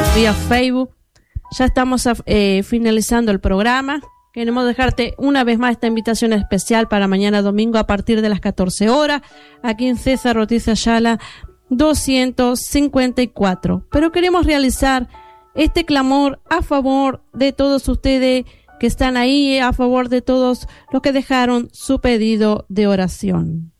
vía Facebook. Ya estamos finalizando el programa. Queremos dejarte una vez más esta invitación especial para mañana domingo a partir de las 14 horas, aquí en César Ortiz Ayala 254. Pero queremos realizar este clamor a favor de todos ustedes que están ahí, a favor de todos los que dejaron su pedido de oración.